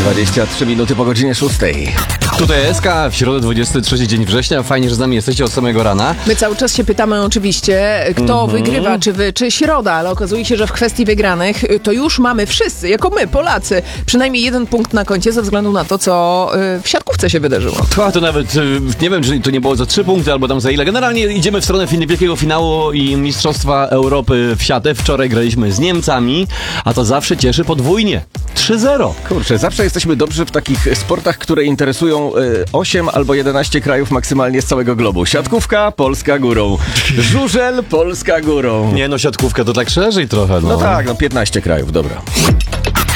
23 minuty po godzinie 6. Tutaj SK, w środę 23 dzień września. Fajnie, że z nami jesteście od samego rana. My cały czas się pytamy oczywiście, kto wygrywa, czy wy, czy Środa, ale okazuje się, że w kwestii wygranych to już mamy wszyscy, jako my, Polacy, przynajmniej jeden punkt na koncie ze względu na to, co w siatkówce się wydarzyło. To nawet, nie wiem, czy to nie było za 3 punkty albo tam za ile. Generalnie idziemy w stronę wielkiego finału i Mistrzostwa Europy w siatę. Wczoraj graliśmy z Niemcami, a to zawsze cieszy podwójnie. 3-0. Kurczę, zawsze jesteśmy dobrzy w takich sportach, które interesują 8 albo 11 krajów maksymalnie z całego globu. Siatkówka, Polska górą. Żużel, Polska górą. Nie no, siatkówka to tak szerzej trochę, no. No tak, 15 krajów, dobra.